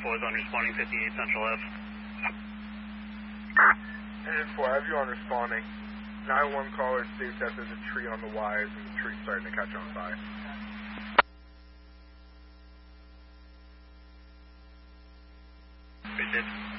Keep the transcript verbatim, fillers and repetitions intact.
four is on responding fifty-eight Central F. Engine four, I have you on responding. nine one caller states that there's a tree on the wires and the tree's starting to catch on fire. Appreciate it.